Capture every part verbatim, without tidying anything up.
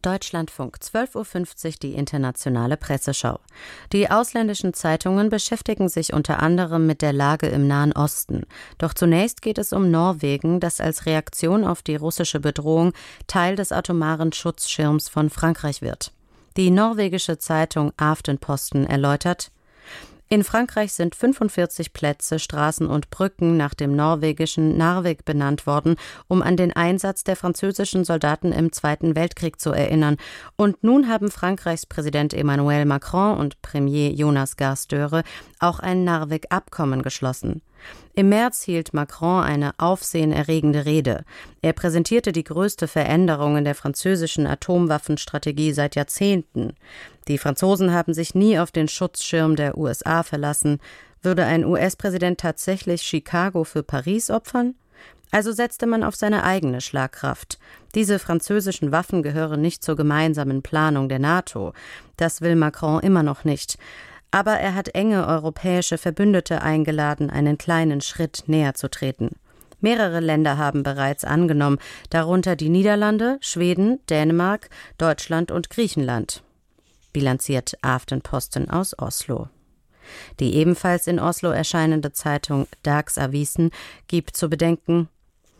Deutschlandfunk, zwölf Uhr fünfzig, die internationale Presseschau. Die ausländischen Zeitungen beschäftigen sich unter anderem mit der Lage im Nahen Osten. Doch zunächst geht es um Norwegen, das als Reaktion auf die russische Bedrohung Teil des atomaren Schutzschirms von Frankreich wird. Die norwegische Zeitung Aftenposten erläutert: In Frankreich sind fünfundvierzig Plätze, Straßen und Brücken nach dem norwegischen Narvik benannt worden, um an den Einsatz der französischen Soldaten im Zweiten Weltkrieg zu erinnern. Und nun haben Frankreichs Präsident Emmanuel Macron und Premier Jonas Gahr Støre auch ein Narvik-Abkommen geschlossen. Im März hielt Macron eine aufsehenerregende Rede. Er präsentierte die größte Veränderung in der französischen Atomwaffenstrategie seit Jahrzehnten. Die Franzosen haben sich nie auf den Schutzschirm der U S A verlassen. Würde ein U S-Präsident tatsächlich Chicago für Paris opfern? Also setzte man auf seine eigene Schlagkraft. Diese französischen Waffen gehören nicht zur gemeinsamen Planung der NATO. Das will Macron immer noch nicht. Aber er hat enge europäische Verbündete eingeladen, einen kleinen Schritt näher zu treten. Mehrere Länder haben bereits angenommen, darunter die Niederlande, Schweden, Dänemark, Deutschland und Griechenland. Bilanziert Aftenposten aus Oslo. Die ebenfalls in Oslo erscheinende Zeitung Dagsavisen gibt zu bedenken: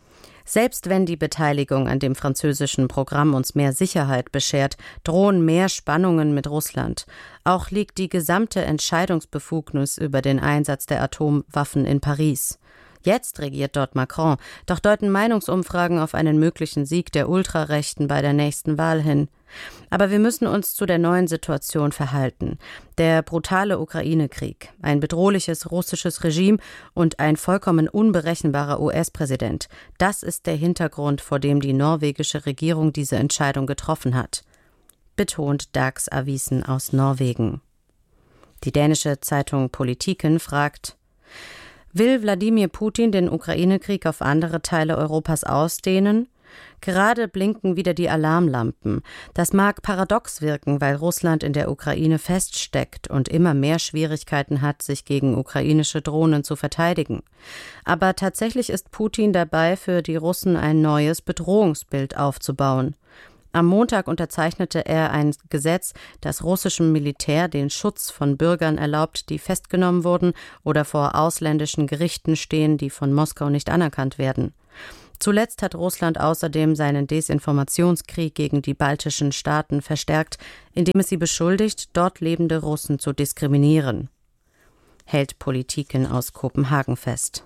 Selbst wenn die Beteiligung an dem französischen Programm uns mehr Sicherheit beschert, drohen mehr Spannungen mit Russland. Auch liegt die gesamte Entscheidungsbefugnis über den Einsatz der Atomwaffen in Paris. Jetzt regiert dort Macron, doch deuten Meinungsumfragen auf einen möglichen Sieg der Ultrarechten bei der nächsten Wahl hin. Aber wir müssen uns zu der neuen Situation verhalten. Der brutale Ukraine-Krieg, ein bedrohliches russisches Regime und ein vollkommen unberechenbarer U S-Präsident. Das ist der Hintergrund, vor dem die norwegische Regierung diese Entscheidung getroffen hat, betont Dagsavisen aus Norwegen. Die dänische Zeitung Politiken fragt: Will Wladimir Putin den Ukraine-Krieg auf andere Teile Europas ausdehnen? Gerade blinken wieder die Alarmlampen. Das mag paradox wirken, weil Russland in der Ukraine feststeckt und immer mehr Schwierigkeiten hat, sich gegen ukrainische Drohnen zu verteidigen. Aber tatsächlich ist Putin dabei, für die Russen ein neues Bedrohungsbild aufzubauen. Am Montag unterzeichnete er ein Gesetz, das russischem Militär den Schutz von Bürgern erlaubt, die festgenommen wurden oder vor ausländischen Gerichten stehen, die von Moskau nicht anerkannt werden. Zuletzt hat Russland außerdem seinen Desinformationskrieg gegen die baltischen Staaten verstärkt, indem es sie beschuldigt, dort lebende Russen zu diskriminieren. Hält Politiken aus Kopenhagen fest.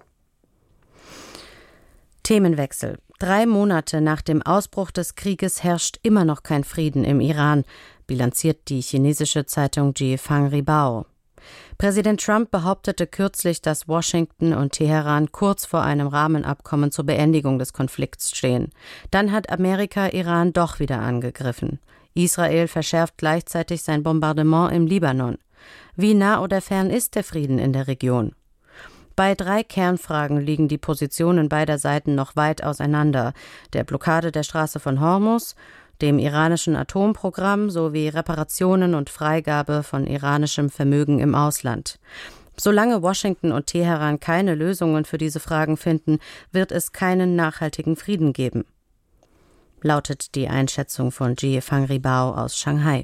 Themenwechsel. Drei Monate nach dem Ausbruch des Krieges herrscht immer noch kein Frieden im Iran, bilanziert die chinesische Zeitung Jiefang Ribao. Präsident Trump behauptete kürzlich, dass Washington und Teheran kurz vor einem Rahmenabkommen zur Beendigung des Konflikts stehen. Dann hat Amerika Iran doch wieder angegriffen. Israel verschärft gleichzeitig sein Bombardement im Libanon. Wie nah oder fern ist der Frieden in der Region? Bei drei Kernfragen liegen die Positionen beider Seiten noch weit auseinander: der Blockade der Straße von Hormuz, dem iranischen Atomprogramm sowie Reparationen und Freigabe von iranischem Vermögen im Ausland. Solange Washington und Teheran keine Lösungen für diese Fragen finden, wird es keinen nachhaltigen Frieden geben, lautet die Einschätzung von Jiefang Ribao aus Shanghai.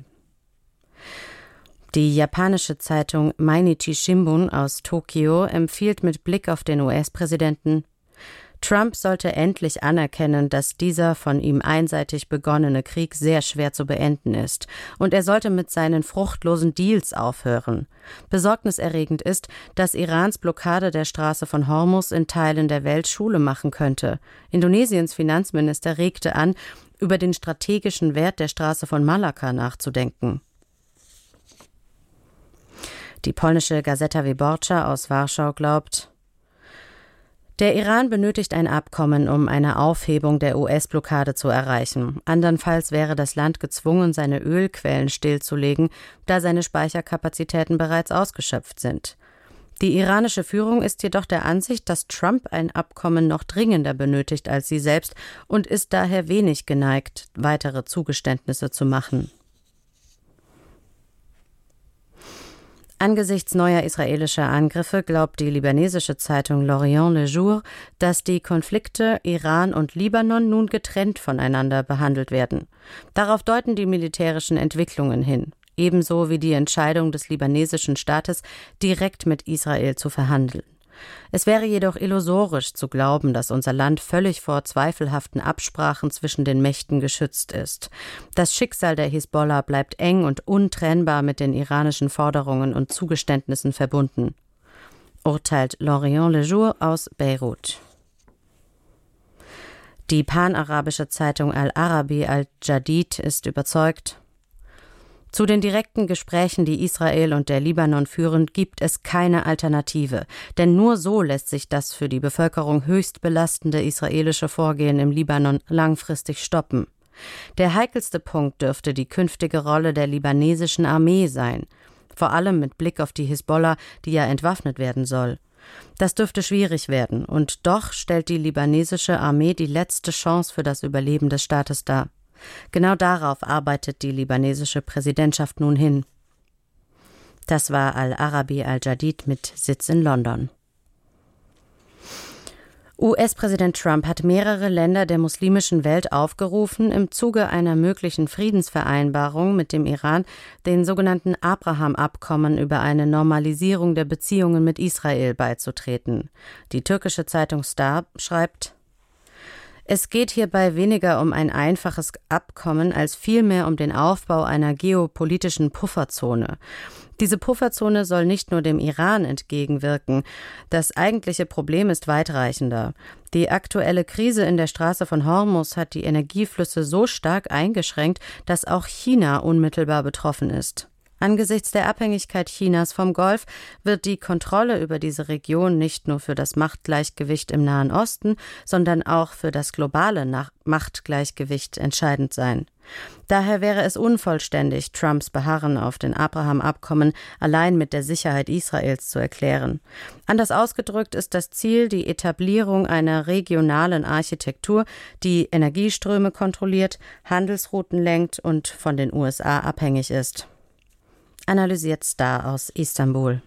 Die japanische Zeitung Mainichi Shimbun aus Tokio empfiehlt mit Blick auf den U S-Präsidenten: Trump sollte endlich anerkennen, dass dieser von ihm einseitig begonnene Krieg sehr schwer zu beenden ist, und er sollte mit seinen fruchtlosen Deals aufhören. Besorgniserregend ist, dass Irans Blockade der Straße von Hormuz in Teilen der Welt Schule machen könnte. Indonesiens Finanzminister regte an, über den strategischen Wert der Straße von Malakka nachzudenken. Die polnische Gazeta Wyborcza aus Warschau glaubt: Der Iran benötigt ein Abkommen, um eine Aufhebung der U S-Blockade zu erreichen. Andernfalls wäre das Land gezwungen, seine Ölquellen stillzulegen, da seine Speicherkapazitäten bereits ausgeschöpft sind. Die iranische Führung ist jedoch der Ansicht, dass Trump ein Abkommen noch dringender benötigt als sie selbst und ist daher wenig geneigt, weitere Zugeständnisse zu machen. Angesichts neuer israelischer Angriffe glaubt die libanesische Zeitung L'Orient Le Jour, dass die Konflikte Iran und Libanon nun getrennt voneinander behandelt werden. Darauf deuten die militärischen Entwicklungen hin, ebenso wie die Entscheidung des libanesischen Staates, direkt mit Israel zu verhandeln. Es wäre jedoch illusorisch zu glauben, dass unser Land völlig vor zweifelhaften Absprachen zwischen den Mächten geschützt ist. Das Schicksal der Hisbollah bleibt eng und untrennbar mit den iranischen Forderungen und Zugeständnissen verbunden, urteilt L'Orient Le Jour aus Beirut. Die panarabische Zeitung Al-Arabi Al-Jadid ist überzeugt: Zu den direkten Gesprächen, die Israel und der Libanon führen, gibt es keine Alternative. Denn nur so lässt sich das für die Bevölkerung höchst belastende israelische Vorgehen im Libanon langfristig stoppen. Der heikelste Punkt dürfte die künftige Rolle der libanesischen Armee sein. Vor allem mit Blick auf die Hisbollah, die ja entwaffnet werden soll. Das dürfte schwierig werden. Und doch stellt die libanesische Armee die letzte Chance für das Überleben des Staates dar. Genau darauf arbeitet die libanesische Präsidentschaft nun hin. Das war Al-Arabi Al-Jadid mit Sitz in London. U S-Präsident Trump hat mehrere Länder der muslimischen Welt aufgerufen, im Zuge einer möglichen Friedensvereinbarung mit dem Iran den sogenannten Abraham-Abkommen über eine Normalisierung der Beziehungen mit Israel beizutreten. Die türkische Zeitung Star schreibt: Es geht hierbei weniger um ein einfaches Abkommen, als vielmehr um den Aufbau einer geopolitischen Pufferzone. Diese Pufferzone soll nicht nur dem Iran entgegenwirken. Das eigentliche Problem ist weitreichender. Die aktuelle Krise in der Straße von Hormuz hat die Energieflüsse so stark eingeschränkt, dass auch China unmittelbar betroffen ist. Angesichts der Abhängigkeit Chinas vom Golf wird die Kontrolle über diese Region nicht nur für das Machtgleichgewicht im Nahen Osten, sondern auch für das globale Machtgleichgewicht entscheidend sein. Daher wäre es unvollständig, Trumps Beharren auf den Abraham-Abkommen allein mit der Sicherheit Israels zu erklären. Anders ausgedrückt ist das Ziel die Etablierung einer regionalen Architektur, die Energieströme kontrolliert, Handelsrouten lenkt und von den U S A abhängig ist. Analysiert Star aus Istanbul.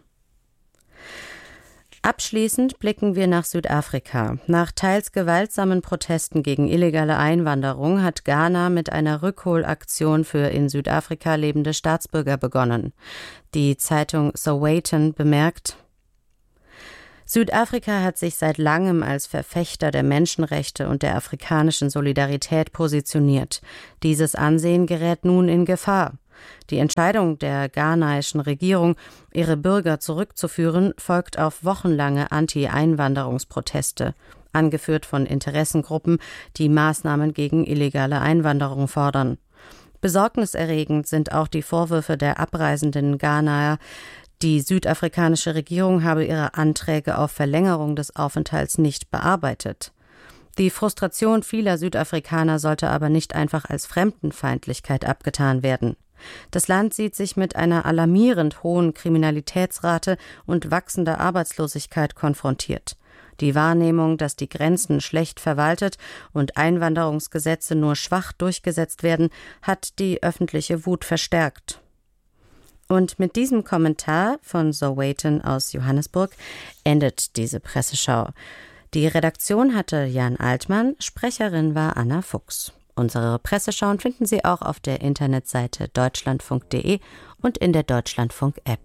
Abschließend blicken wir nach Südafrika. Nach teils gewaltsamen Protesten gegen illegale Einwanderung hat Ghana mit einer Rückholaktion für in Südafrika lebende Staatsbürger begonnen. Die Zeitung Sowetan bemerkt: Südafrika hat sich seit langem als Verfechter der Menschenrechte und der afrikanischen Solidarität positioniert. Dieses Ansehen gerät nun in Gefahr. Die Entscheidung der ghanaischen Regierung, ihre Bürger zurückzuführen, folgt auf wochenlange Anti-Einwanderungsproteste, angeführt von Interessengruppen, die Maßnahmen gegen illegale Einwanderung fordern. Besorgniserregend sind auch die Vorwürfe der abreisenden Ghanaer, die südafrikanische Regierung habe ihre Anträge auf Verlängerung des Aufenthalts nicht bearbeitet. Die Frustration vieler Südafrikaner sollte aber nicht einfach als Fremdenfeindlichkeit abgetan werden. Das Land sieht sich mit einer alarmierend hohen Kriminalitätsrate und wachsender Arbeitslosigkeit konfrontiert. Die Wahrnehmung, dass die Grenzen schlecht verwaltet und Einwanderungsgesetze nur schwach durchgesetzt werden, hat die öffentliche Wut verstärkt. Und mit diesem Kommentar von Sowetan aus Johannesburg endet diese Presseschau. Die Redaktion hatte Jan Altmann, Sprecherin war Anna Fuchs. Unsere Presseschauen finden Sie auch auf der Internetseite deutschlandfunk punkt de und in der Deutschlandfunk-App.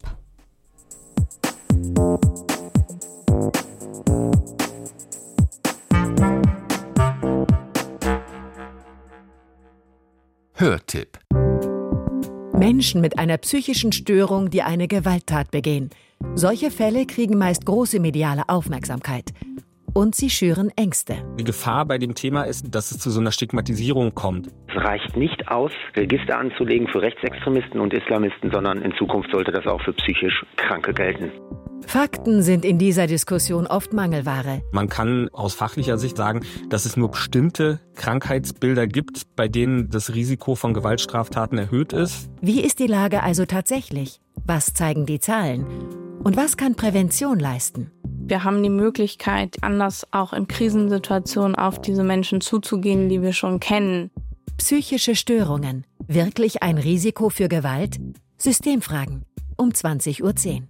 Hörtipp: Menschen mit einer psychischen Störung, die eine Gewalttat begehen. Solche Fälle kriegen meist große mediale Aufmerksamkeit. Und sie schüren Ängste. Die Gefahr bei dem Thema ist, dass es zu so einer Stigmatisierung kommt. Es reicht nicht aus, Register anzulegen für Rechtsextremisten und Islamisten, sondern in Zukunft sollte das auch für psychisch Kranke gelten. Fakten sind in dieser Diskussion oft Mangelware. Man kann aus fachlicher Sicht sagen, dass es nur bestimmte Krankheitsbilder gibt, bei denen das Risiko von Gewaltstraftaten erhöht ist. Wie ist die Lage also tatsächlich? Was zeigen die Zahlen? Und was kann Prävention leisten? Wir haben die Möglichkeit, anders auch in Krisensituationen auf diese Menschen zuzugehen, die wir schon kennen. Psychische Störungen. Wirklich ein Risiko für Gewalt? Systemfragen. um zwanzig Uhr zehn.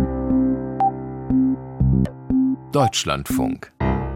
Deutschlandfunk.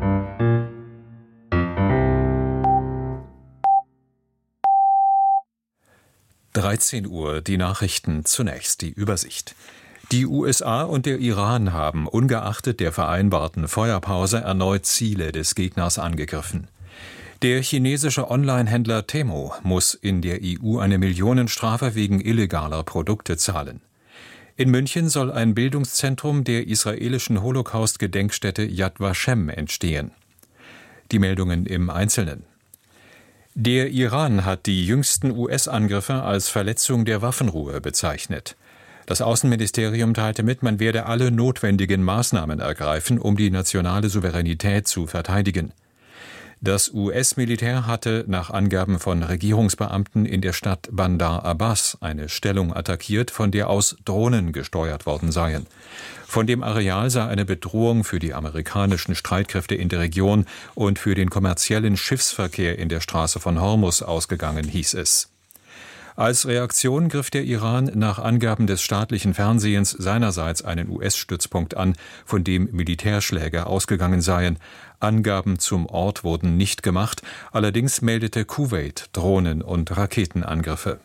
dreizehn Uhr, die Nachrichten, zunächst die Übersicht. Die U S A und der Iran haben ungeachtet der vereinbarten Feuerpause erneut Ziele des Gegners angegriffen. Der chinesische Online-Händler Temu muss in der E U eine Millionenstrafe wegen illegaler Produkte zahlen. In München soll ein Bildungszentrum der israelischen Holocaust-Gedenkstätte Yad Vashem entstehen. Die Meldungen im Einzelnen. Der Iran hat die jüngsten U S-Angriffe als Verletzung der Waffenruhe bezeichnet. Das Außenministerium teilte mit, man werde alle notwendigen Maßnahmen ergreifen, um die nationale Souveränität zu verteidigen. Das U S-Militär hatte nach Angaben von Regierungsbeamten in der Stadt Bandar Abbas eine Stellung attackiert, von der aus Drohnen gesteuert worden seien. Von dem Areal sei eine Bedrohung für die amerikanischen Streitkräfte in der Region und für den kommerziellen Schiffsverkehr in der Straße von Hormuz ausgegangen, hieß es. Als Reaktion griff der Iran nach Angaben des staatlichen Fernsehens seinerseits einen U S-Stützpunkt an, von dem Militärschläge ausgegangen seien. Angaben zum Ort wurden nicht gemacht, allerdings meldete Kuwait Drohnen- und Raketenangriffe.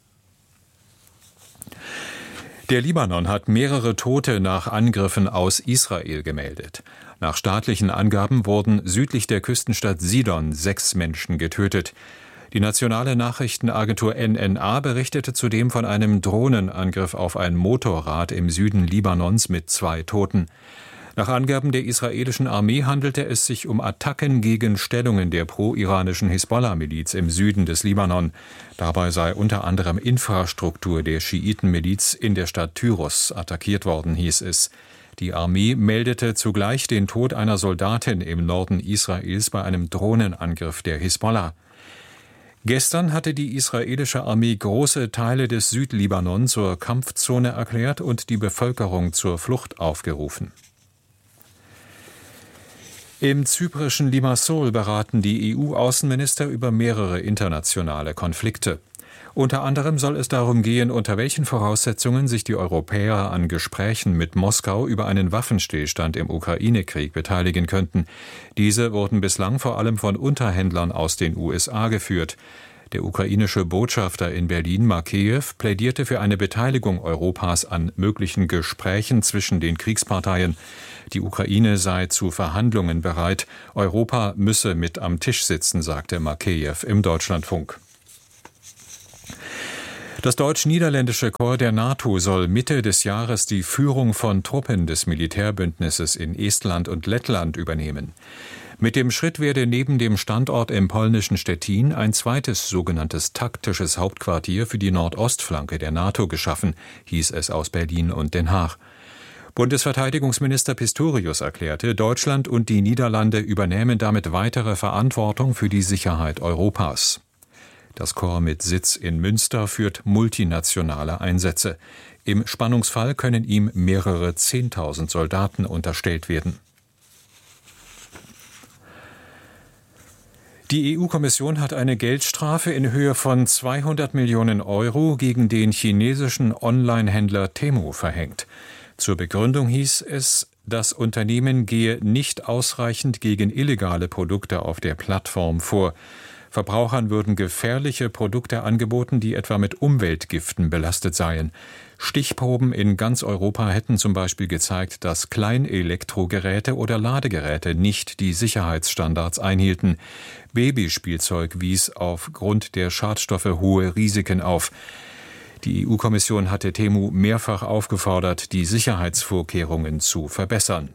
Der Libanon hat mehrere Tote nach Angriffen aus Israel gemeldet. Nach staatlichen Angaben wurden südlich der Küstenstadt Sidon sechs Menschen getötet. Die nationale Nachrichtenagentur N N A berichtete zudem von einem Drohnenangriff auf ein Motorrad im Süden Libanons mit zwei Toten. Nach Angaben der israelischen Armee handelte es sich um Attacken gegen Stellungen der pro-iranischen Hisbollah-Miliz im Süden des Libanon. Dabei sei unter anderem Infrastruktur der Schiitenmiliz in der Stadt Tyros attackiert worden, hieß es. Die Armee meldete zugleich den Tod einer Soldatin im Norden Israels bei einem Drohnenangriff der Hisbollah. Gestern hatte die israelische Armee große Teile des Südlibanon zur Kampfzone erklärt und die Bevölkerung zur Flucht aufgerufen. Im zyprischen Limassol beraten die E U-Außenminister über mehrere internationale Konflikte. Unter anderem soll es darum gehen, unter welchen Voraussetzungen sich die Europäer an Gesprächen mit Moskau über einen Waffenstillstand im Ukraine-Krieg beteiligen könnten. Diese wurden bislang vor allem von Unterhändlern aus den U S A geführt. Der ukrainische Botschafter in Berlin, Makeyev, plädierte für eine Beteiligung Europas an möglichen Gesprächen zwischen den Kriegsparteien. Die Ukraine sei zu Verhandlungen bereit. Europa müsse mit am Tisch sitzen, sagte Makeyev im Deutschlandfunk. Das deutsch-niederländische Korps der NATO soll Mitte des Jahres die Führung von Truppen des Militärbündnisses in Estland und Lettland übernehmen. Mit dem Schritt werde neben dem Standort im polnischen Stettin ein zweites sogenanntes taktisches Hauptquartier für die Nordostflanke der NATO geschaffen, hieß es aus Berlin und Den Haag. Bundesverteidigungsminister Pistorius erklärte, Deutschland und die Niederlande übernehmen damit weitere Verantwortung für die Sicherheit Europas. Das Korps mit Sitz in Münster führt multinationale Einsätze. Im Spannungsfall können ihm mehrere Zehntausend Soldaten unterstellt werden. Die E U-Kommission hat eine Geldstrafe in Höhe von zweihundert Millionen Euro gegen den chinesischen Online-Händler Temu verhängt. Zur Begründung hieß es, das Unternehmen gehe nicht ausreichend gegen illegale Produkte auf der Plattform vor. Verbrauchern würden gefährliche Produkte angeboten, die etwa mit Umweltgiften belastet seien. Stichproben in ganz Europa hätten zum Beispiel gezeigt, dass Kleinelektrogeräte oder Ladegeräte nicht die Sicherheitsstandards einhielten. Babyspielzeug wies aufgrund der Schadstoffe hohe Risiken auf. Die E U-Kommission hatte Temu mehrfach aufgefordert, die Sicherheitsvorkehrungen zu verbessern.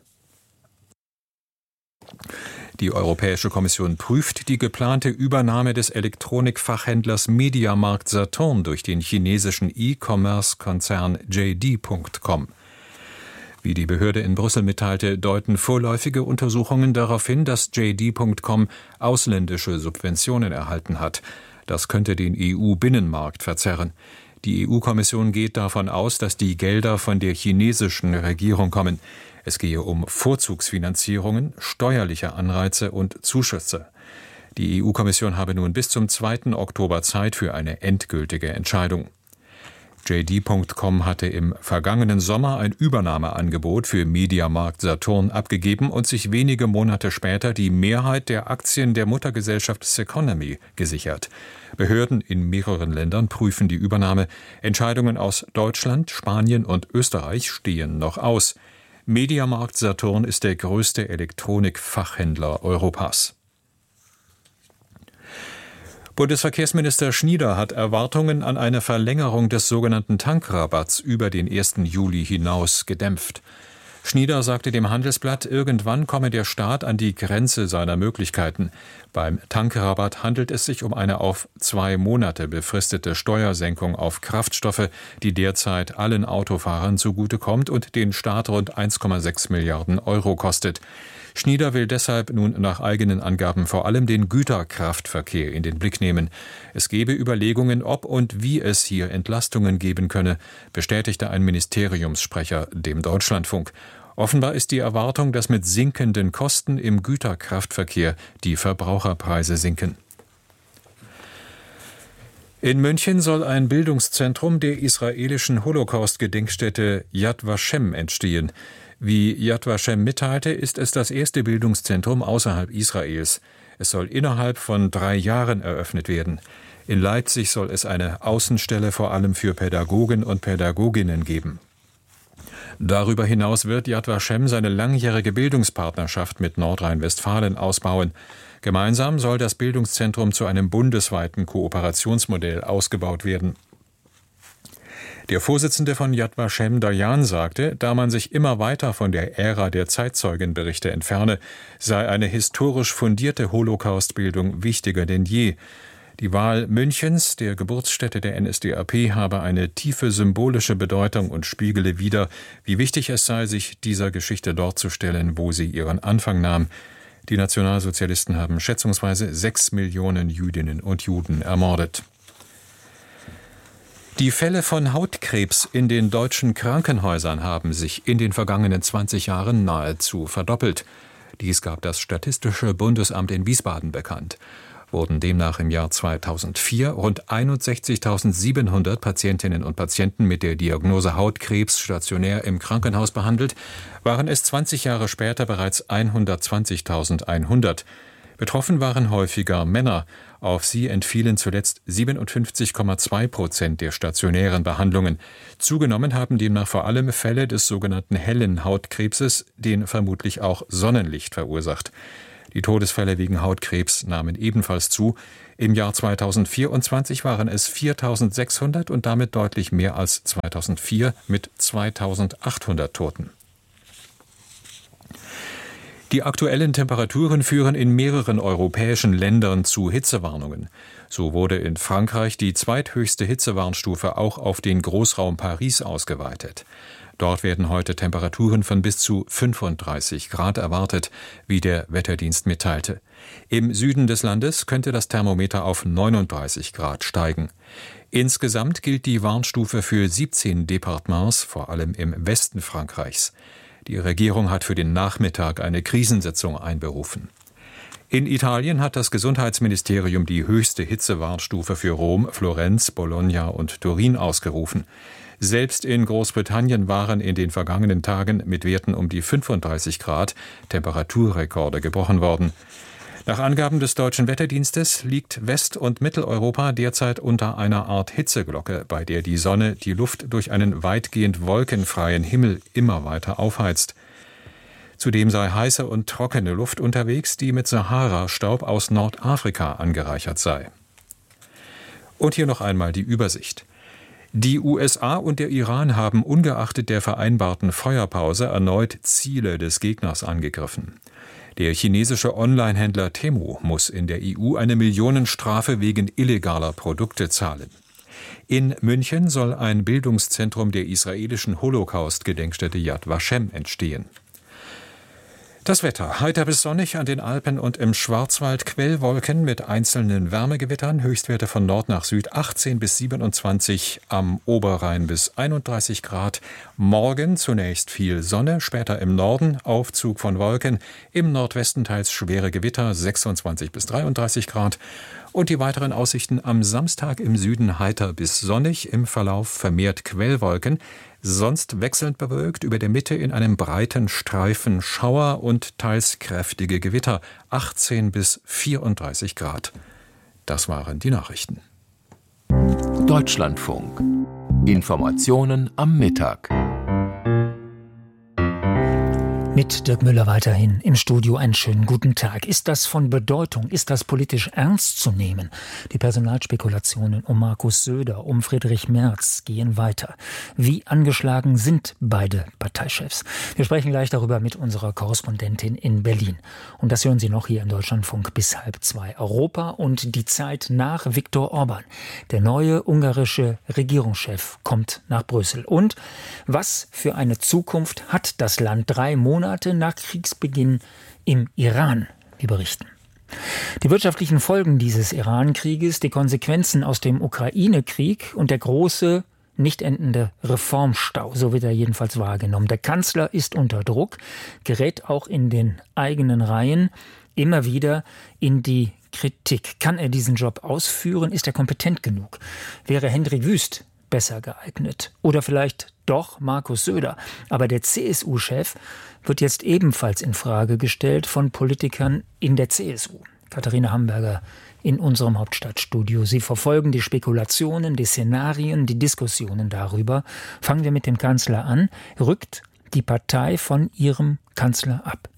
Die Europäische Kommission prüft die geplante Übernahme des Elektronikfachhändlers Mediamarkt Saturn durch den chinesischen E-Commerce-Konzern J D Punkt com. Wie die Behörde in Brüssel mitteilte, deuten vorläufige Untersuchungen darauf hin, dass J D Punkt com ausländische Subventionen erhalten hat. Das könnte den E U-Binnenmarkt verzerren. Die E U-Kommission geht davon aus, dass die Gelder von der chinesischen Regierung kommen. Es gehe um Vorzugsfinanzierungen, steuerliche Anreize und Zuschüsse. Die E U-Kommission habe nun bis zum zweiten Oktober Zeit für eine endgültige Entscheidung. J D Punkt com hatte im vergangenen Sommer ein Übernahmeangebot für Mediamarkt Saturn abgegeben und sich wenige Monate später die Mehrheit der Aktien der Muttergesellschaft Ceconomy gesichert. Behörden in mehreren Ländern prüfen die Übernahme. Entscheidungen aus Deutschland, Spanien und Österreich stehen noch aus. Mediamarkt Saturn ist der größte Elektronikfachhändler Europas. Bundesverkehrsminister Schnieder hat Erwartungen an eine Verlängerung des sogenannten Tankrabatts über den ersten Juli hinaus gedämpft. Schnieder sagte dem Handelsblatt, irgendwann komme der Staat an die Grenze seiner Möglichkeiten. Beim Tankrabatt handelt es sich um eine auf zwei Monate befristete Steuersenkung auf Kraftstoffe, die derzeit allen Autofahrern zugutekommt und den Staat rund eins Komma sechs Milliarden Euro kostet. Schnieder will deshalb nun nach eigenen Angaben vor allem den Güterkraftverkehr in den Blick nehmen. Es gebe Überlegungen, ob und wie es hier Entlastungen geben könne, bestätigte ein Ministeriumssprecher dem Deutschlandfunk. Offenbar ist die Erwartung, dass mit sinkenden Kosten im Güterkraftverkehr die Verbraucherpreise sinken. In München soll ein Bildungszentrum der israelischen Holocaust-Gedenkstätte Yad Vashem entstehen. Wie Yad Vashem mitteilte, ist es das erste Bildungszentrum außerhalb Israels. Es soll innerhalb von drei Jahren eröffnet werden. In Leipzig soll es eine Außenstelle vor allem für Pädagogen und Pädagoginnen geben. Darüber hinaus wird Yad Vashem seine langjährige Bildungspartnerschaft mit Nordrhein-Westfalen ausbauen. Gemeinsam soll das Bildungszentrum zu einem bundesweiten Kooperationsmodell ausgebaut werden. Der Vorsitzende von Yad Vashem, Dayan, sagte, da man sich immer weiter von der Ära der Zeitzeugenberichte entferne, sei eine historisch fundierte Holocaustbildung wichtiger denn je. Die Wahl Münchens, der Geburtsstätte der N S D A P, habe eine tiefe symbolische Bedeutung und spiegele wider, wie wichtig es sei, sich dieser Geschichte dort zu stellen, wo sie ihren Anfang nahm. Die Nationalsozialisten haben schätzungsweise sechs Millionen Jüdinnen und Juden ermordet. Die Fälle von Hautkrebs in den deutschen Krankenhäusern haben sich in den vergangenen zwanzig Jahren nahezu verdoppelt. Dies gab das Statistische Bundesamt in Wiesbaden bekannt. Wurden demnach im Jahr zweitausendvier rund einundsechzigtausendsiebenhundert Patientinnen und Patienten mit der Diagnose Hautkrebs stationär im Krankenhaus behandelt, waren es zwanzig Jahre später bereits hundertzwanzigtausendeinhundert. Betroffen waren häufiger Männer. Auf sie entfielen zuletzt siebenundfünfzig Komma zwei Prozent der stationären Behandlungen. Zugenommen haben demnach vor allem Fälle des sogenannten hellen Hautkrebses, den vermutlich auch Sonnenlicht verursacht. Die Todesfälle wegen Hautkrebs nahmen ebenfalls zu. Im Jahr zweitausendvierundzwanzig waren es viertausendsechshundert und damit deutlich mehr als zweitausendvier mit zweitausendachthundert Toten. Die aktuellen Temperaturen führen in mehreren europäischen Ländern zu Hitzewarnungen. So wurde in Frankreich die zweithöchste Hitzewarnstufe auch auf den Großraum Paris ausgeweitet. Dort werden heute Temperaturen von bis zu fünfunddreißig Grad erwartet, wie der Wetterdienst mitteilte. Im Süden des Landes könnte das Thermometer auf neununddreißig Grad steigen. Insgesamt gilt die Warnstufe für siebzehn Departements, vor allem im Westen Frankreichs. Die Regierung hat für den Nachmittag eine Krisensitzung einberufen. In Italien hat das Gesundheitsministerium die höchste Hitzewarnstufe für Rom, Florenz, Bologna und Turin ausgerufen. Selbst in Großbritannien waren in den vergangenen Tagen mit Werten um die fünfunddreißig Grad Temperaturrekorde gebrochen worden. Nach Angaben des Deutschen Wetterdienstes liegt West- und Mitteleuropa derzeit unter einer Art Hitzeglocke, bei der die Sonne die Luft durch einen weitgehend wolkenfreien Himmel immer weiter aufheizt. Zudem sei heiße und trockene Luft unterwegs, die mit Sahara-Staub aus Nordafrika angereichert sei. Und hier noch einmal die Übersicht. Die U S A und der Iran haben ungeachtet der vereinbarten Feuerpause erneut Ziele des Gegners angegriffen. Der chinesische Online-Händler Temu muss in der E U eine Millionenstrafe wegen illegaler Produkte zahlen. In München soll ein Bildungszentrum der israelischen Holocaust-Gedenkstätte Yad Vashem entstehen. Das Wetter: Heiter bis sonnig an den Alpen und im Schwarzwald, Quellwolken mit einzelnen Wärmegewittern, Höchstwerte von Nord nach Süd achtzehn bis siebenundzwanzig, am Oberrhein bis einunddreißig Grad. Morgen zunächst viel Sonne, später im Norden Aufzug von Wolken, im Nordwesten teils schwere Gewitter, sechsundzwanzig bis dreiunddreißig Grad. Und die weiteren Aussichten: am Samstag im Süden heiter bis sonnig, im Verlauf vermehrt Quellwolken, sonst wechselnd bewölkt, über der Mitte in einem breiten Streifen Schauer und teils kräftige Gewitter, achtzehn bis vierunddreißig Grad. Das waren die Nachrichten. Deutschlandfunk. Informationen am Mittag. Mit Dirk Müller weiterhin im Studio. Einen schönen guten Tag. Ist das von Bedeutung? Ist das politisch ernst zu nehmen? Die Personalspekulationen um Markus Söder, um Friedrich Merz gehen weiter. Wie angeschlagen sind beide Parteichefs? Wir sprechen gleich darüber mit unserer Korrespondentin in Berlin. Und das hören Sie noch hier im Deutschlandfunk bis halb zwei. Europa und die Zeit nach Viktor Orban. Der neue ungarische Regierungschef kommt nach Brüssel. Und was für eine Zukunft hat das Land drei Monate nach Kriegsbeginn im Iran? Wir berichten. Die wirtschaftlichen Folgen dieses Iran-Krieges, die Konsequenzen aus dem Ukraine-Krieg und der große, nicht endende Reformstau, so wird er jedenfalls wahrgenommen. Der Kanzler ist unter Druck, gerät auch in den eigenen Reihen immer wieder in die Kritik. Kann er diesen Job ausführen? Ist er kompetent genug? Wäre Hendrik Wüst besser geeignet? Oder vielleicht doch Markus Söder? Aber der C S U-Chef wird jetzt ebenfalls in Frage gestellt von Politikern in der C S U. Katharina Hamburger in unserem Hauptstadtstudio. Sie verfolgen die Spekulationen, die Szenarien, die Diskussionen darüber. Fangen wir mit dem Kanzler an. Rückt die Partei von ihrem Kanzler ab?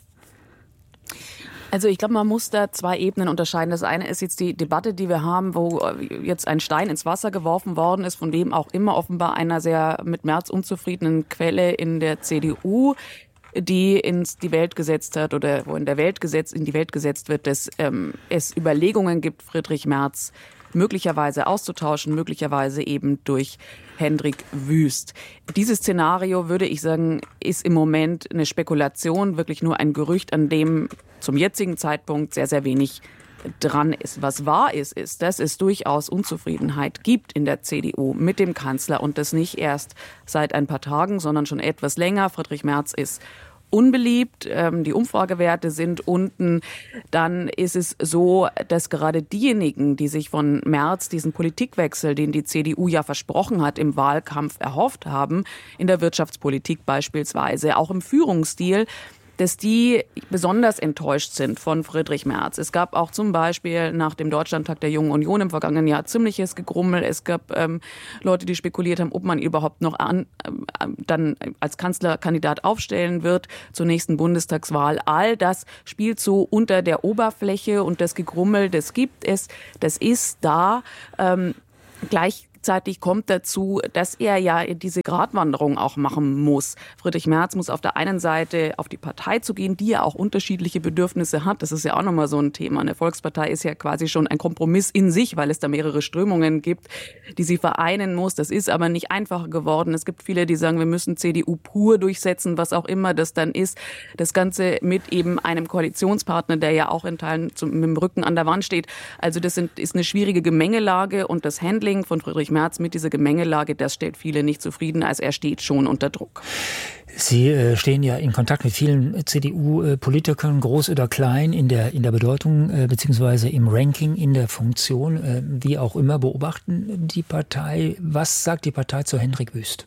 Also ich glaube, man muss da zwei Ebenen unterscheiden. Das eine ist jetzt die Debatte, die wir haben, wo jetzt ein Stein ins Wasser geworfen worden ist, von wem auch immer, offenbar einer sehr mit Merz unzufriedenen Quelle in der C D U, die ins die Welt gesetzt hat oder wo in der Welt gesetzt in die Welt gesetzt wird, dass ähm, es Überlegungen gibt, Friedrich Merz möglicherweise auszutauschen, möglicherweise eben durch Hendrik Wüst. Dieses Szenario, würde ich sagen, ist im Moment eine Spekulation, wirklich nur ein Gerücht, an dem zum jetzigen Zeitpunkt sehr, sehr wenig dran ist. Was wahr ist, ist, dass es durchaus Unzufriedenheit gibt in der C D U mit dem Kanzler und das nicht erst seit ein paar Tagen, sondern schon etwas länger. Friedrich Merz ist unbeliebt, ähm, die Umfragewerte sind unten, dann ist es so, dass gerade diejenigen, die sich von Merz diesen Politikwechsel, den die C D U ja versprochen hat, im Wahlkampf erhofft haben, in der Wirtschaftspolitik beispielsweise, auch im Führungsstil, dass die besonders enttäuscht sind von Friedrich Merz. Es gab auch zum Beispiel nach dem Deutschlandtag der Jungen Union im vergangenen Jahr ziemliches Gegrummel. Es gab ähm, Leute, die spekuliert haben, ob man ihn überhaupt noch an, äh, dann als Kanzlerkandidat aufstellen wird zur nächsten Bundestagswahl. All das spielt so unter der Oberfläche und das Gegrummel, das gibt es, das ist da. Ähm, gleich Gleichzeitig kommt dazu, dass er ja diese Gratwanderung auch machen muss. Friedrich Merz muss auf der einen Seite auf die Partei zugehen, die ja auch unterschiedliche Bedürfnisse hat. Das ist ja auch nochmal so ein Thema. Eine Volkspartei ist ja quasi schon ein Kompromiss in sich, weil es da mehrere Strömungen gibt, die sie vereinen muss. Das ist aber nicht einfacher geworden. Es gibt viele, die sagen, wir müssen C D U pur durchsetzen, was auch immer das dann ist. Das Ganze mit eben einem Koalitionspartner, der ja auch in Teilen zum, mit dem Rücken an der Wand steht. Also das sind, ist eine schwierige Gemengelage und das Handling von Friedrich Merz mit dieser Gemengelage, das stellt viele nicht zufrieden, als er steht schon unter Druck. Sie äh, stehen ja in Kontakt mit vielen C D U-Politikern, groß oder klein, in der, in der Bedeutung äh, beziehungsweise im Ranking, in der Funktion, äh, wie auch immer, beobachten die Partei. Was sagt die Partei zu Hendrik Wüst?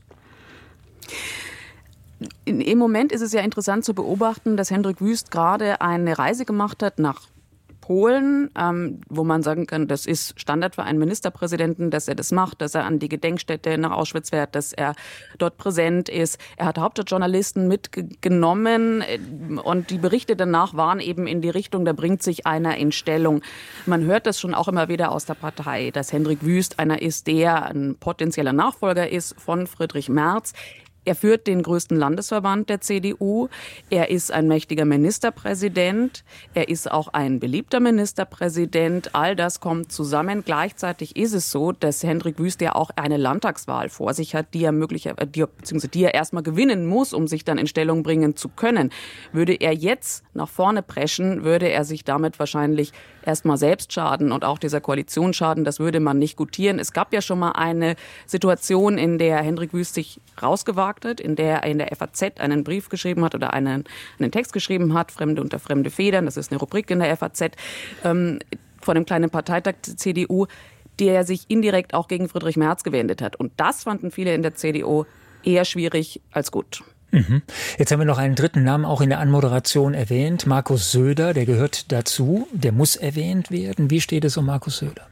Im Moment ist es ja interessant zu beobachten, dass Hendrik Wüst gerade eine Reise gemacht hat nach Polen, ähm, wo man sagen kann, das ist Standard für einen Ministerpräsidenten, dass er das macht, dass er an die Gedenkstätte nach Auschwitz fährt, dass er dort präsent ist. Er hat Hauptstadtjournalisten mitgenommen und die Berichte danach waren eben in die Richtung, da bringt sich einer in Stellung. Man hört das schon auch immer wieder aus der Partei, dass Hendrik Wüst einer ist, der ein potenzieller Nachfolger ist von Friedrich Merz. Er führt den größten Landesverband der C D U. Er ist ein mächtiger Ministerpräsident. Er ist auch ein beliebter Ministerpräsident. All das kommt zusammen. Gleichzeitig ist es so, dass Hendrik Wüst ja auch eine Landtagswahl vor sich hat, die er möglicherweise, die, beziehungsweise die er erstmal gewinnen muss, um sich dann in Stellung bringen zu können. Würde er jetzt nach vorne preschen, würde er sich damit wahrscheinlich erstmal selbst schaden und auch dieser Koalition schaden. Das würde man nicht gutieren. Es gab ja schon mal eine Situation, in der Hendrik Wüst sich rausgewagt hat, in der er in der F A Z einen Brief geschrieben hat oder einen, einen Text geschrieben hat, Fremde unter fremde Federn, das ist eine Rubrik in der F A Z, ähm, vor dem kleinen Parteitag der C D U, der sich indirekt auch gegen Friedrich Merz gewendet hat. Und das fanden viele in der C D U eher schwierig als gut. Mhm. Jetzt haben wir noch einen dritten Namen auch in der Anmoderation erwähnt, Markus Söder, der gehört dazu, der muss erwähnt werden. Wie steht es um Markus Söder?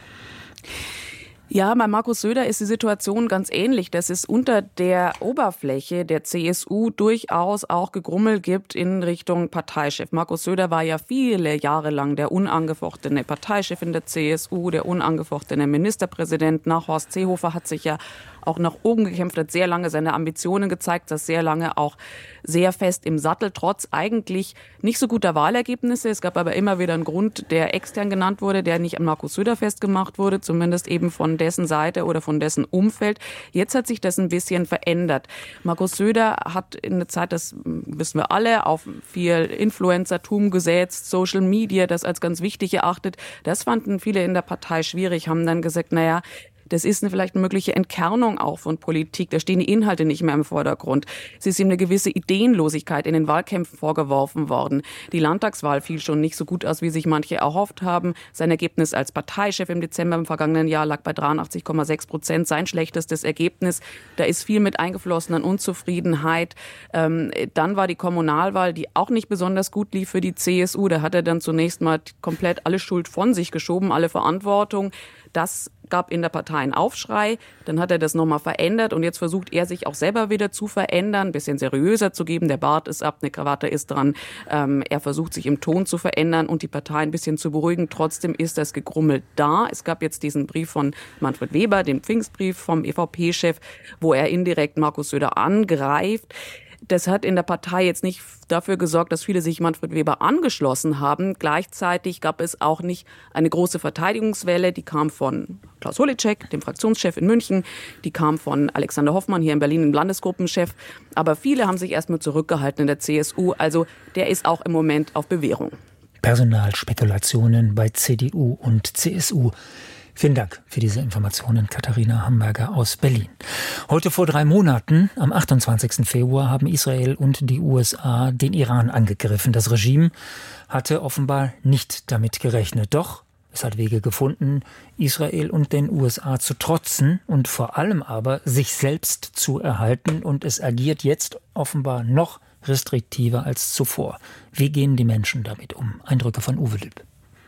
Ja, bei Markus Söder ist die Situation ganz ähnlich, dass es unter der Oberfläche der C S U durchaus auch Gegrummel gibt in Richtung Parteichef. Markus Söder war ja viele Jahre lang der unangefochtene Parteichef in der C S U, der unangefochtene Ministerpräsident. Nach Horst Seehofer hat sich ja auch nach oben gekämpft, hat sehr lange seine Ambitionen gezeigt, das sehr lange auch sehr fest im Sattel, trotz eigentlich nicht so guter Wahlergebnisse. Es gab aber immer wieder einen Grund, der extern genannt wurde, der nicht an Markus Söder festgemacht wurde, zumindest eben von dessen Seite oder von dessen Umfeld. Jetzt hat sich das ein bisschen verändert. Markus Söder hat in der Zeit, das wissen wir alle, auf viel Influencertum gesetzt, Social Media, das als ganz wichtig erachtet. Das fanden viele in der Partei schwierig, haben dann gesagt, naja, das ist eine vielleicht eine mögliche Entkernung auch von Politik. Da stehen die Inhalte nicht mehr im Vordergrund. Es ist ihm eine gewisse Ideenlosigkeit in den Wahlkämpfen vorgeworfen worden. Die Landtagswahl fiel schon nicht so gut aus, wie sich manche erhofft haben. Sein Ergebnis als Parteichef im Dezember im vergangenen Jahr lag bei dreiundachtzig Komma sechs Prozent. Sein schlechtestes Ergebnis. Da ist viel mit eingeflossen an Unzufriedenheit. Ähm, dann war die Kommunalwahl, die auch nicht besonders gut lief für die C S U. Da hat er dann zunächst mal komplett alle Schuld von sich geschoben, alle Verantwortung. Das gab in der Partei einen Aufschrei, dann hat er das nochmal verändert und jetzt versucht er sich auch selber wieder zu verändern, ein bisschen seriöser zu geben, der Bart ist ab, eine Krawatte ist dran, ähm, er versucht sich im Ton zu verändern und die Partei ein bisschen zu beruhigen, trotzdem ist das Gegrummel da. Es gab jetzt diesen Brief von Manfred Weber, den Pfingstbrief vom E V P-Chef, wo er indirekt Markus Söder angreift. Das hat in der Partei jetzt nicht dafür gesorgt, dass viele sich Manfred Weber angeschlossen haben. Gleichzeitig gab es auch nicht eine große Verteidigungswelle. Die kam von Klaus Holleczek, dem Fraktionschef in München. Die kam von Alexander Hoffmann hier in Berlin, dem Landesgruppenchef. Aber viele haben sich erstmal zurückgehalten in der C S U. Also der ist auch im Moment auf Bewährung. Personalspekulationen bei C D U und C S U. Vielen Dank für diese Informationen, Katharina Hamburger aus Berlin. Heute vor drei Monaten, am achtundzwanzigsten Februar, haben Israel und die U S A den Iran angegriffen. Das Regime hatte offenbar nicht damit gerechnet. Doch es hat Wege gefunden, Israel und den U S A zu trotzen und vor allem aber sich selbst zu erhalten. Und es agiert jetzt offenbar noch restriktiver als zuvor. Wie gehen die Menschen damit um? Eindrücke von Uwe Lüb.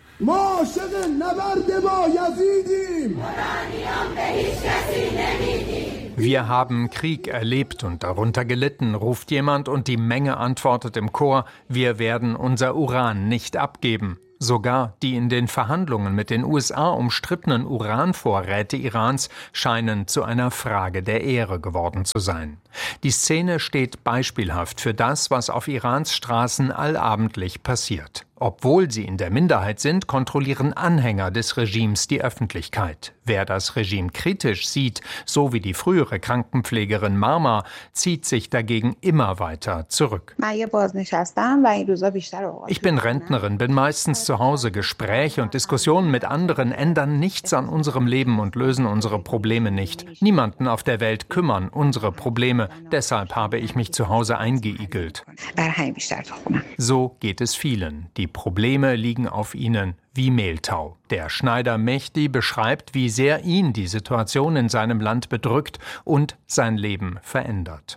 Wir haben Krieg erlebt und darunter gelitten, ruft jemand und die Menge antwortet im Chor, wir werden unser Uran nicht abgeben. Sogar die in den Verhandlungen mit den U S A umstrittenen Uranvorräte Irans scheinen zu einer Frage der Ehre geworden zu sein. Die Szene steht beispielhaft für das, was auf Irans Straßen allabendlich passiert. Obwohl sie in der Minderheit sind, kontrollieren Anhänger des Regimes die Öffentlichkeit. Wer das Regime kritisch sieht, so wie die frühere Krankenpflegerin Marma, zieht sich dagegen immer weiter zurück. Ich bin Rentnerin, bin meistens zu Hause. Gespräche und Diskussionen mit anderen ändern nichts an unserem Leben und lösen unsere Probleme nicht. Niemanden auf der Welt kümmern unsere Probleme. Deshalb habe ich mich zu Hause eingeigelt. So geht es vielen. Die Probleme liegen auf ihnen wie Mehltau. Der Schneider Mehdi beschreibt, wie sehr ihn die Situation in seinem Land bedrückt und sein Leben verändert.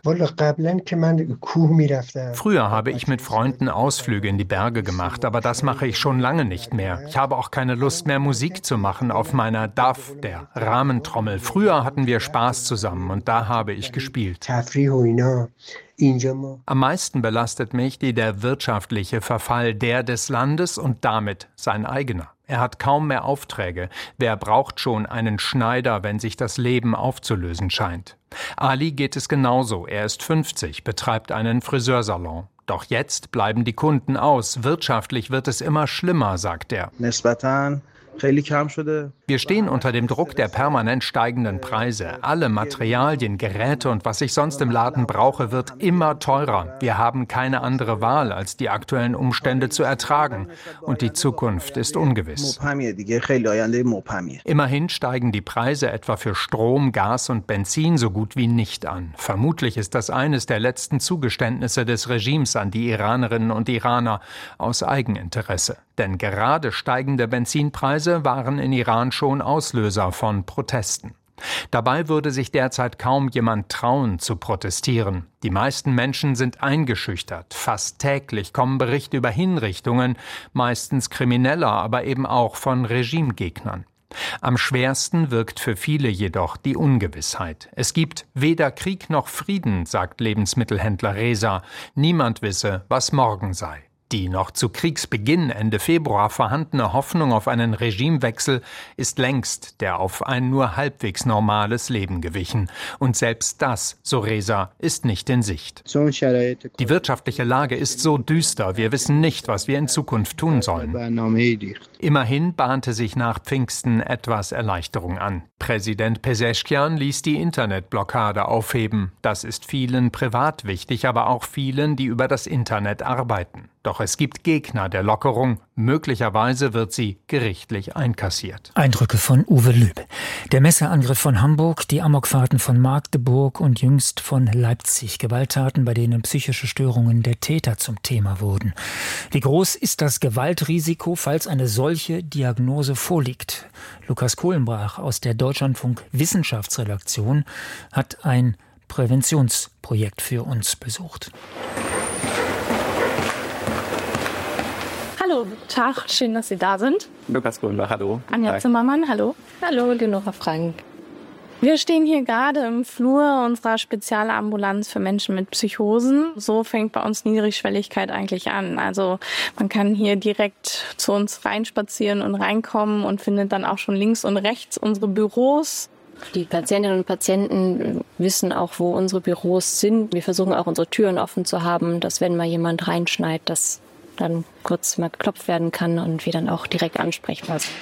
Früher habe ich mit Freunden Ausflüge in die Berge gemacht, aber das mache ich schon lange nicht mehr. Ich habe auch keine Lust mehr, Musik zu machen auf meiner D A F, der Rahmentrommel. Früher hatten wir Spaß zusammen und da habe ich gespielt. Am meisten belastet Mehdi der wirtschaftliche Verfall, der des Landes und damit sein eigener. Er hat kaum mehr Aufträge. Wer braucht schon einen Schneider, wenn sich das Leben aufzulösen scheint? Ali geht es genauso. Er ist fünfzig, betreibt einen Friseursalon. Doch jetzt bleiben die Kunden aus. Wirtschaftlich wird es immer schlimmer, sagt er. Wir stehen unter dem Druck der permanent steigenden Preise. Alle Materialien, Geräte und was ich sonst im Laden brauche, wird immer teurer. Wir haben keine andere Wahl, als die aktuellen Umstände zu ertragen. Und die Zukunft ist ungewiss. Immerhin steigen die Preise etwa für Strom, Gas und Benzin so gut wie nicht an. Vermutlich ist das eines der letzten Zugeständnisse des Regimes an die Iranerinnen und Iraner aus Eigeninteresse. Denn gerade steigende Benzinpreise waren in Iran schon Auslöser von Protesten. Dabei würde sich derzeit kaum jemand trauen, zu protestieren. Die meisten Menschen sind eingeschüchtert. Fast täglich kommen Berichte über Hinrichtungen, meistens Krimineller, aber eben auch von Regimegegnern. Am schwersten wirkt für viele jedoch die Ungewissheit. Es gibt weder Krieg noch Frieden, sagt Lebensmittelhändler Reza. Niemand wisse, was morgen sei. Die noch zu Kriegsbeginn Ende Februar vorhandene Hoffnung auf einen Regimewechsel ist längst der auf ein nur halbwegs normales Leben gewichen. Und selbst das, so Reza, ist nicht in Sicht. Die wirtschaftliche Lage ist so düster, wir wissen nicht, was wir in Zukunft tun sollen. Immerhin bahnte sich nach Pfingsten etwas Erleichterung an. Präsident Pezeshkian ließ die Internetblockade aufheben. Das ist vielen privat wichtig, aber auch vielen, die über das Internet arbeiten. Doch es gibt Gegner der Lockerung. Möglicherweise wird sie gerichtlich einkassiert. Eindrücke von Uwe Lüb. Der Messerangriff von Hamburg, die Amokfahrten von Magdeburg und jüngst von Leipzig. Gewalttaten, bei denen psychische Störungen der Täter zum Thema wurden. Wie groß ist das Gewaltrisiko, falls eine solche Diagnose vorliegt? Lukas Kohlenbrach aus der Deutschlandfunk Wissenschaftsredaktion hat ein Präventionsprojekt für uns besucht. Hallo, guten Tag, schön, dass Sie da sind. Lukas Kohlenbach, hallo. Anja Hi. Zimmermann, hallo. Hallo, Leonora Frank. Wir stehen hier gerade im Flur unserer Spezialambulanz für Menschen mit Psychosen. So fängt bei uns Niedrigschwelligkeit eigentlich an. Also man kann hier direkt zu uns reinspazieren und reinkommen und findet dann auch schon links und rechts unsere Büros. Die Patientinnen und Patienten wissen auch, wo unsere Büros sind. Wir versuchen auch, unsere Türen offen zu haben, dass wenn mal jemand reinschneit, dass dann kurz mal geklopft werden kann und wir dann auch direkt ansprechbar sind.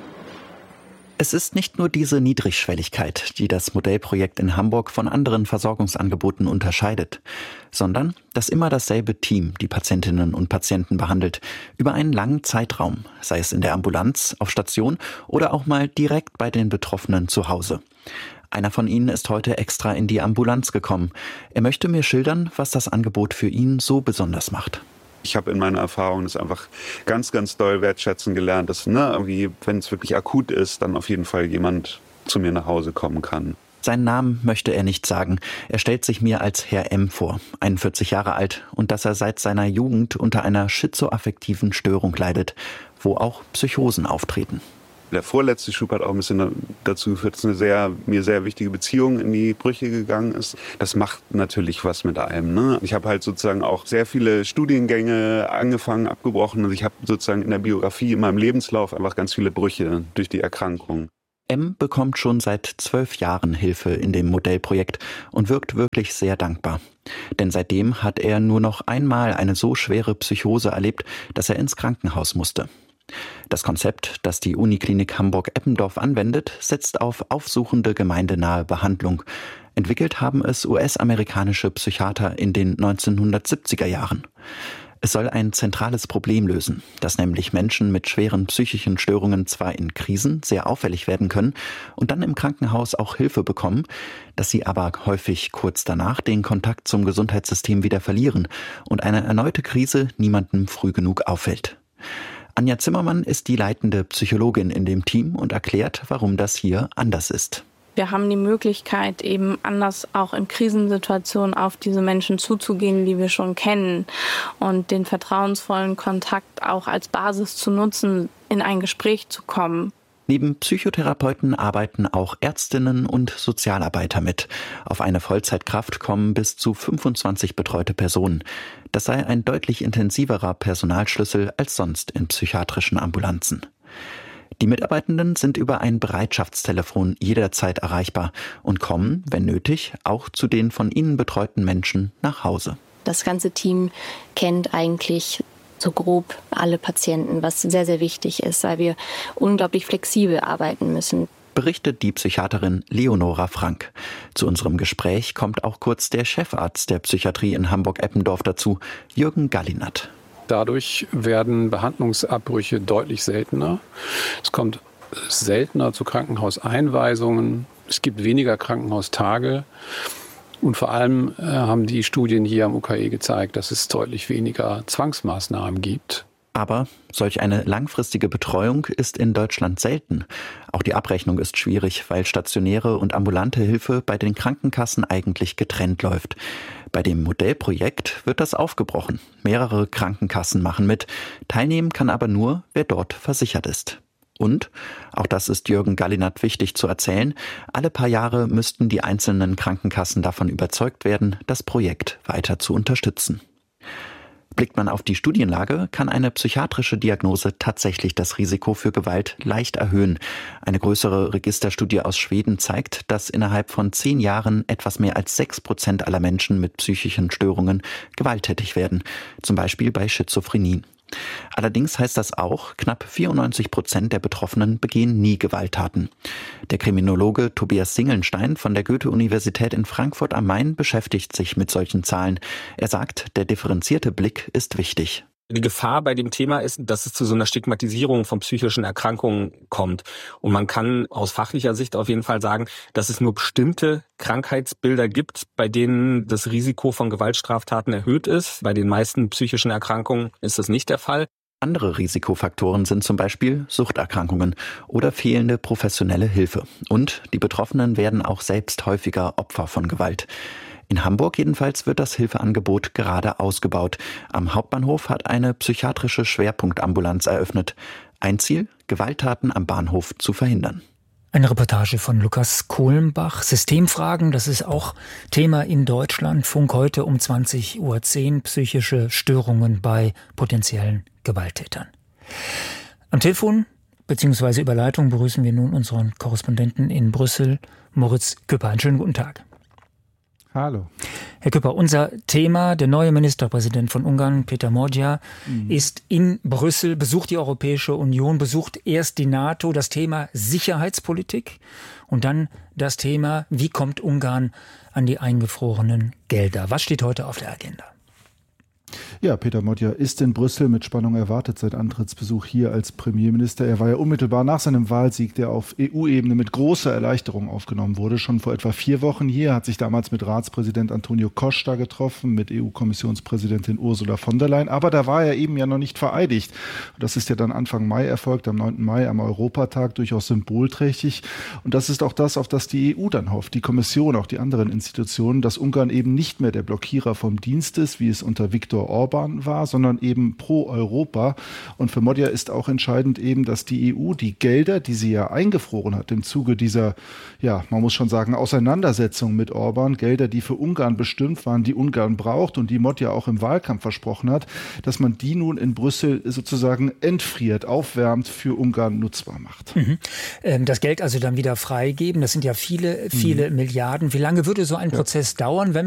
Es ist nicht nur diese Niedrigschwelligkeit, die das Modellprojekt in Hamburg von anderen Versorgungsangeboten unterscheidet, sondern dass immer dasselbe Team die Patientinnen und Patienten behandelt, über einen langen Zeitraum, sei es in der Ambulanz, auf Station oder auch mal direkt bei den Betroffenen zu Hause. Einer von ihnen ist heute extra in die Ambulanz gekommen. Er möchte mir schildern, was das Angebot für ihn so besonders macht. Ich habe in meiner Erfahrung das einfach ganz, ganz doll wertschätzen gelernt, dass, ne, irgendwie, wenn es wirklich akut ist, dann auf jeden Fall jemand zu mir nach Hause kommen kann. Seinen Namen möchte er nicht sagen. Er stellt sich mir als Herr M. vor, einundvierzig Jahre alt, und dass er seit seiner Jugend unter einer schizoaffektiven Störung leidet, wo auch Psychosen auftreten. Der vorletzte Schub hat auch ein bisschen dazu geführt, dass eine sehr, mir sehr wichtige Beziehung in die Brüche gegangen ist. Das macht natürlich was mit einem, ne? Ich habe halt sozusagen auch sehr viele Studiengänge angefangen, abgebrochen. Also ich habe sozusagen in der Biografie, in meinem Lebenslauf einfach ganz viele Brüche durch die Erkrankung. M bekommt schon seit zwölf Jahren Hilfe in dem Modellprojekt und wirkt wirklich sehr dankbar. Denn seitdem hat er nur noch einmal eine so schwere Psychose erlebt, dass er ins Krankenhaus musste. Das Konzept, das die Uniklinik Hamburg-Eppendorf anwendet, setzt auf aufsuchende gemeindenahe Behandlung. Entwickelt haben es U S-amerikanische Psychiater in den neunzehnhundertsiebziger Jahren. Es soll ein zentrales Problem lösen, dass nämlich Menschen mit schweren psychischen Störungen zwar in Krisen sehr auffällig werden können und dann im Krankenhaus auch Hilfe bekommen, dass sie aber häufig kurz danach den Kontakt zum Gesundheitssystem wieder verlieren und eine erneute Krise niemandem früh genug auffällt. Anja Zimmermann ist die leitende Psychologin in dem Team und erklärt, warum das hier anders ist. Wir haben die Möglichkeit, eben anders auch in Krisensituationen auf diese Menschen zuzugehen, die wir schon kennen, und den vertrauensvollen Kontakt auch als Basis zu nutzen, in ein Gespräch zu kommen. Neben Psychotherapeuten arbeiten auch Ärztinnen und Sozialarbeiter mit. Auf eine Vollzeitkraft kommen bis zu fünfundzwanzig betreute Personen. Das sei ein deutlich intensiverer Personalschlüssel als sonst in psychiatrischen Ambulanzen. Die Mitarbeitenden sind über ein Bereitschaftstelefon jederzeit erreichbar und kommen, wenn nötig, auch zu den von ihnen betreuten Menschen nach Hause. Das ganze Team kennt eigentlich so grob alle Patienten, was sehr, sehr wichtig ist, weil wir unglaublich flexibel arbeiten müssen. Berichtet die Psychiaterin Leonora Frank. Zu unserem Gespräch kommt auch kurz der Chefarzt der Psychiatrie in Hamburg-Eppendorf dazu, Jürgen Gallinat. Dadurch werden Behandlungsabbrüche deutlich seltener. Es kommt seltener zu Krankenhauseinweisungen. Es gibt weniger Krankenhaustage. Und vor allem äh, haben die Studien hier am U K E gezeigt, dass es deutlich weniger Zwangsmaßnahmen gibt. Aber solch eine langfristige Betreuung ist in Deutschland selten. Auch die Abrechnung ist schwierig, weil stationäre und ambulante Hilfe bei den Krankenkassen eigentlich getrennt läuft. Bei dem Modellprojekt wird das aufgebrochen. Mehrere Krankenkassen machen mit. Teilnehmen kann aber nur, wer dort versichert ist. Und, auch das ist Jürgen Gallinat wichtig zu erzählen, alle paar Jahre müssten die einzelnen Krankenkassen davon überzeugt werden, das Projekt weiter zu unterstützen. Blickt man auf die Studienlage, kann eine psychiatrische Diagnose tatsächlich das Risiko für Gewalt leicht erhöhen. Eine größere Registerstudie aus Schweden zeigt, dass innerhalb von zehn Jahren etwas mehr als sechs Prozent aller Menschen mit psychischen Störungen gewalttätig werden, zum Beispiel bei Schizophrenie. Allerdings heißt das auch, knapp vierundneunzig Prozent der Betroffenen begehen nie Gewalttaten. Der Kriminologe Tobias Singelnstein von der Goethe-Universität in Frankfurt am Main beschäftigt sich mit solchen Zahlen. Er sagt, der differenzierte Blick ist wichtig. Die Gefahr bei dem Thema ist, dass es zu so einer Stigmatisierung von psychischen Erkrankungen kommt. Und man kann aus fachlicher Sicht auf jeden Fall sagen, dass es nur bestimmte Krankheitsbilder gibt, bei denen das Risiko von Gewaltstraftaten erhöht ist. Bei den meisten psychischen Erkrankungen ist das nicht der Fall. Andere Risikofaktoren sind zum Beispiel Suchterkrankungen oder fehlende professionelle Hilfe. Und die Betroffenen werden auch selbst häufiger Opfer von Gewalt. In Hamburg jedenfalls wird das Hilfeangebot gerade ausgebaut. Am Hauptbahnhof hat eine psychiatrische Schwerpunktambulanz eröffnet. Ein Ziel, Gewalttaten am Bahnhof zu verhindern. Eine Reportage von Lukas Kohlenbach. Systemfragen, das ist auch Thema in Deutschland. Funk heute um zwanzig Uhr zehn, psychische Störungen bei potenziellen Gewalttätern. Am Telefon bzw. über Leitung begrüßen wir nun unseren Korrespondenten in Brüssel, Moritz Küpper. Einen schönen guten Tag. Hallo. Herr Küpper, unser Thema, der neue Ministerpräsident von Ungarn, Peter Magyar, mhm. ist in Brüssel, besucht die Europäische Union, besucht erst die NATO, das Thema Sicherheitspolitik und dann das Thema, wie kommt Ungarn an die eingefrorenen Gelder. Was steht heute auf der Agenda? Ja, Peter Magyar ist in Brüssel mit Spannung erwartet, sein Antrittsbesuch hier als Premierminister. Er war ja unmittelbar nach seinem Wahlsieg, der auf E U-Ebene mit großer Erleichterung aufgenommen wurde, schon vor etwa vier Wochen hier, hat sich damals mit Ratspräsident Antonio Costa getroffen, mit E U-Kommissionspräsidentin Ursula von der Leyen. Aber da war er eben ja noch nicht vereidigt. Das ist ja dann Anfang Mai erfolgt, am neunten Mai, am Europatag, durchaus symbolträchtig. Und das ist auch das, auf das die E U dann hofft, die Kommission, auch die anderen Institutionen, dass Ungarn eben nicht mehr der Blockierer vom Dienst ist, wie es unter Viktor Orban war, sondern eben pro Europa. Und für Magyar ist auch entscheidend eben, dass die E U die Gelder, die sie ja eingefroren hat im Zuge dieser, ja, man muss schon sagen, Auseinandersetzung mit Orban, Gelder, die für Ungarn bestimmt waren, die Ungarn braucht und die Magyar auch im Wahlkampf versprochen hat, dass man die nun in Brüssel sozusagen entfriert, aufwärmt, für Ungarn nutzbar macht. Mhm. Das Geld also dann wieder freigeben, das sind ja viele, viele mhm. Milliarden. Wie lange würde so ein Prozess ja. dauern, wenn